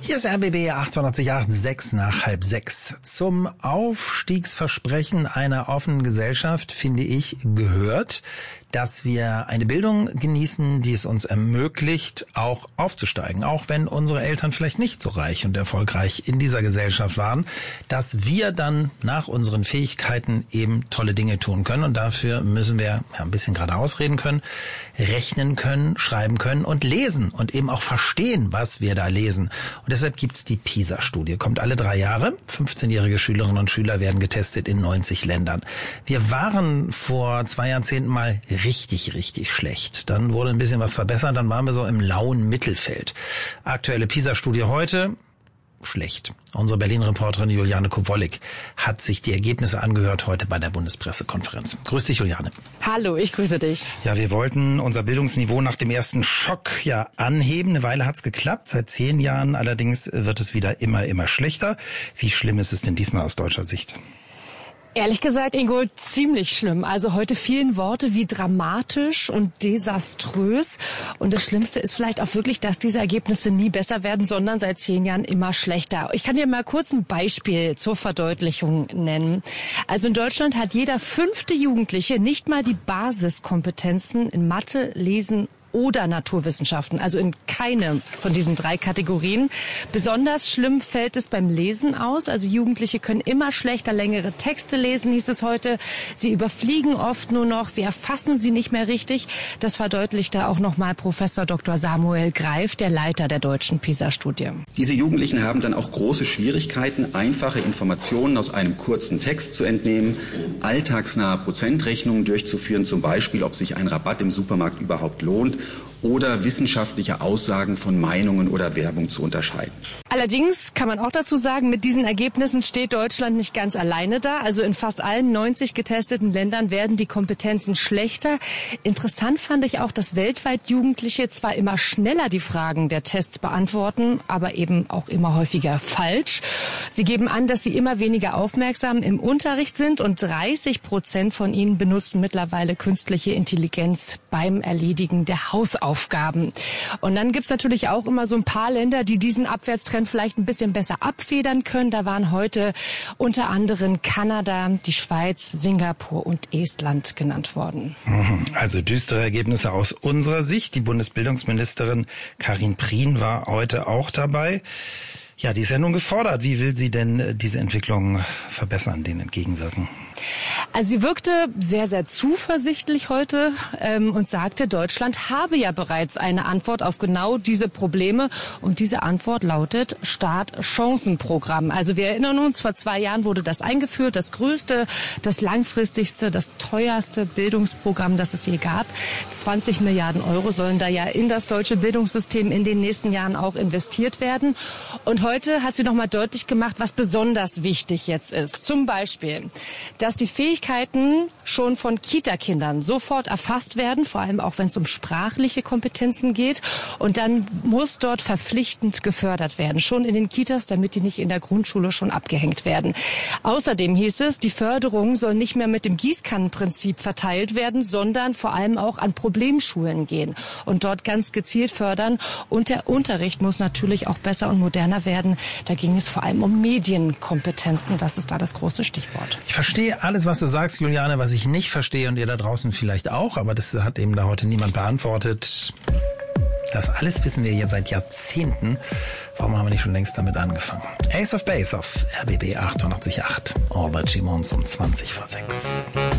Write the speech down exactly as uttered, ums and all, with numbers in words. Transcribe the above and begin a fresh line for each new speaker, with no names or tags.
Hier ist R B B achtundachtzig Komma acht, sechs nach halb sechs. Zum Aufstiegsversprechen einer offenen Gesellschaft, finde ich, gehört, dass wir eine Bildung genießen, die es uns ermöglicht, auch aufzusteigen. Auch wenn unsere Eltern vielleicht nicht so reich und erfolgreich in dieser Gesellschaft waren, dass wir dann nach unseren Fähigkeiten eben tolle Dinge tun können. Und dafür müssen wir ja, ein bisschen geradeaus reden können, rechnen können, schreiben können und lesen und eben auch verstehen, was wir da lesen. Und deshalb gibt's die PISA-Studie. Kommt alle drei Jahre. fünfzehnjährige Schülerinnen und Schüler werden getestet in neunzig Ländern. Wir waren vor zwei Jahrzehnten mal richtig, richtig schlecht. Dann wurde ein bisschen was verbessert, dann waren wir so im lauen Mittelfeld. Aktuelle PISA-Studie heute, schlecht. Unsere Berlin-Reporterin Juliane Kowollik hat sich die Ergebnisse angehört heute bei der Bundespressekonferenz. Grüß dich, Juliane.
Hallo, ich grüße dich.
Ja, wir wollten unser Bildungsniveau nach dem ersten Schock ja anheben. Eine Weile hat's geklappt. Seit zehn Jahren allerdings wird es wieder immer, immer schlechter. Wie schlimm ist es denn diesmal aus deutscher Sicht?
Ehrlich gesagt, Ingo, ziemlich schlimm. Also heute vielen Worte wie dramatisch und desaströs. Und das Schlimmste ist vielleicht auch wirklich, dass diese Ergebnisse nie besser werden, sondern seit zehn Jahren immer schlechter. Ich kann dir mal kurz ein Beispiel zur Verdeutlichung nennen. Also in Deutschland hat jeder fünfte Jugendliche nicht mal die Basiskompetenzen in Mathe, Lesen oder Naturwissenschaften, also in keinem von diesen drei Kategorien. Besonders schlimm fällt es beim Lesen aus. Also Jugendliche können immer schlechter längere Texte lesen, hieß es heute. Sie überfliegen oft nur noch, sie erfassen sie nicht mehr richtig. Das verdeutlichte auch nochmal Professor Doktor Samuel Greif, der Leiter der deutschen PISA-Studie.
Diese Jugendlichen haben dann auch große Schwierigkeiten, einfache Informationen aus einem kurzen Text zu entnehmen, alltagsnahe Prozentrechnungen durchzuführen, zum Beispiel, ob sich ein Rabatt im Supermarkt überhaupt lohnt, oder wissenschaftliche Aussagen von Meinungen oder Werbung zu unterscheiden.
Allerdings kann man auch dazu sagen, mit diesen Ergebnissen steht Deutschland nicht ganz alleine da. Also in fast allen neunzig getesteten Ländern werden die Kompetenzen schlechter. Interessant fand ich auch, dass weltweit Jugendliche zwar immer schneller die Fragen der Tests beantworten, aber eben auch immer häufiger falsch. Sie geben an, dass sie immer weniger aufmerksam im Unterricht sind und dreißig Prozent von ihnen benutzen mittlerweile künstliche Intelligenz beim Erledigen der Hausaufgaben. Aufgaben. Und dann gibt's natürlich auch immer so ein paar Länder, die diesen Abwärtstrend vielleicht ein bisschen besser abfedern können. Da waren heute unter anderem Kanada, die Schweiz, Singapur und Estland genannt worden.
Also düstere Ergebnisse aus unserer Sicht. Die Bundesbildungsministerin Karin Prien war heute auch dabei. Ja, die ist ja nun gefordert. Wie will sie denn diese Entwicklung verbessern, denen entgegenwirken?
Also sie wirkte sehr, sehr zuversichtlich heute ähm, und sagte, Deutschland habe ja bereits eine Antwort auf genau diese Probleme. Und diese Antwort lautet Start-Chancen-Programm. Also wir erinnern uns, vor zwei Jahren wurde das eingeführt, das größte, das langfristigste, das teuerste Bildungsprogramm, das es je gab. zwanzig Milliarden Euro sollen da ja in das deutsche Bildungssystem in den nächsten Jahren auch investiert werden. Und heute hat sie nochmal deutlich gemacht, was besonders wichtig jetzt ist. Zum Beispiel, dass die Fähigkeiten schon von Kita-Kindern sofort erfasst werden, vor allem auch wenn es um sprachliche Kompetenzen geht. Und dann muss dort verpflichtend gefördert werden, schon in den Kitas, damit die nicht in der Grundschule schon abgehängt werden. Außerdem hieß es, die Förderung soll nicht mehr mit dem Gießkannenprinzip verteilt werden, sondern vor allem auch an Problemschulen gehen und dort ganz gezielt fördern. Und der Unterricht muss natürlich auch besser und moderner werden. Da ging es vor allem um Medienkompetenzen. Das ist da das große Stichwort.
Ich verstehe alles, was du sagst, Juliane. Was ich nicht verstehe, und ihr da draußen vielleicht auch, aber das hat eben da heute niemand beantwortet. Das alles wissen wir jetzt seit Jahrzehnten. Warum haben wir nicht schon längst damit angefangen? Ace of Base auf R B B achtundachtzig Komma acht. Albert Gimons um zwanzig vor sechs.